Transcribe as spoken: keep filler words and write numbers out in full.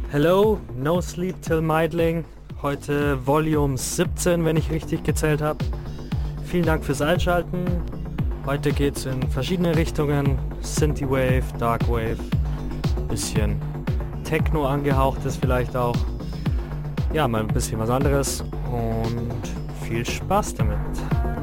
Hello, No Sleep Till Meidling. Heute Volume siebzehn, wenn ich richtig gezählt habe. Vielen Dank fürs Einschalten. Heute geht's in verschiedene Richtungen. Synthwave, Darkwave, bisschen Techno angehaucht ist vielleicht auch. Ja, mal ein bisschen was anderes und viel Spaß damit.